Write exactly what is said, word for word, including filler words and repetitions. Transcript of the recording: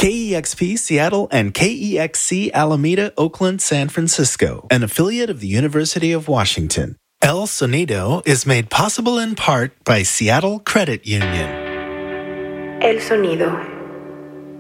K E X P Seattle and K E X C Alameda, Oakland, San Francisco, an affiliate of the University of Washington. El Sonido is made possible in part by Seattle Credit Union. El Sonido.